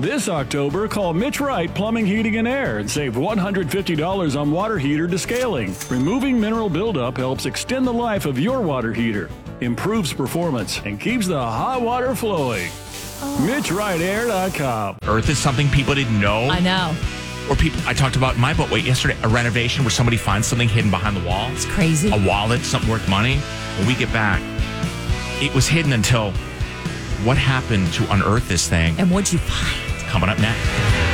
This October, call Mitch Wright Plumbing, Heating, and Air and save $150 on water heater descaling. Removing mineral buildup helps extend the life of your water heater, improves performance, and keeps the hot water flowing. MitchWrightAir.com. Earth is something people didn't know. I know. Or people, I talked about in my boat yesterday, a renovation where somebody finds something hidden behind the wall. It's crazy. A wallet, something worth money. When we get back, it was hidden until what happened to unearth this thing? And what'd you find? Coming up next.